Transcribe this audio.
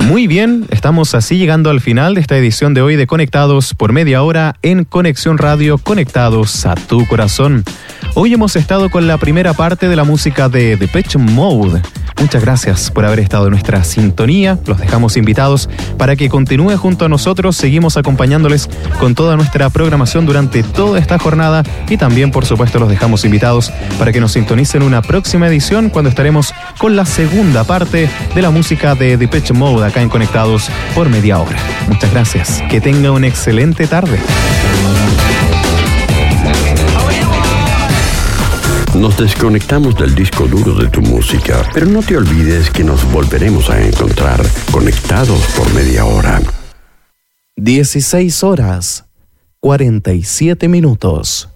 Muy bien, estamos así llegando al final de esta edición de hoy de Conectados por media hora en Conexión Radio, conectados a tu corazón. Hoy hemos estado con la primera parte de la música de Depeche Mode. Muchas gracias por haber estado en nuestra sintonía. Los dejamos invitados para que continúe junto a nosotros. Seguimos acompañándoles con toda nuestra programación durante toda esta jornada y también, por supuesto, los dejamos invitados para que nos sintonicen una próxima edición cuando estaremos con la segunda parte de la música de Depeche Mode acá en Conectados por media hora. Muchas gracias. Que tenga una excelente tarde. Nos desconectamos del disco duro de tu música, pero no te olvides que nos volveremos a encontrar conectados por media hora. 16 horas, 47 minutos.